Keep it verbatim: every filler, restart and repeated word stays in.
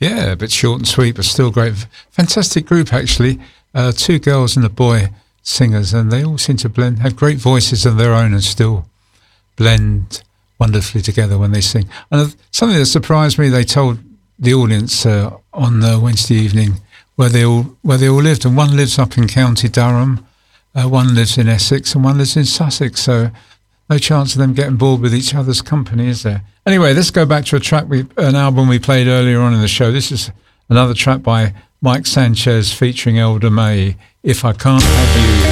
Yeah, a bit short and sweet, but still great. Fantastic group, actually. Uh, two girls and a boy singers, and they all seem to blend, have great voices of their own and still blend wonderfully together when they sing. And something that surprised me, they told the audience uh, on uh, Wednesday evening where they all where they all lived, and one lives up in County Durham, uh, one lives in Essex, and one lives in Sussex. So no chance of them getting bored with each other's company, is there? Anyway, let's go back to a track, we, an album we played earlier on in the show. This is another track by Mike Sanchez featuring Elder May, If I Can't Have You.